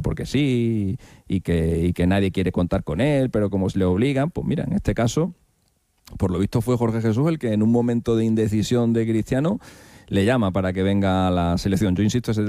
porque sí, y que nadie quiere contar con él, pero como se le obligan, pues mira, en este caso, por lo visto fue Jorge Jesús el que en un momento de indecisión de Cristiano le llama para que venga a la selección. Yo insisto, ese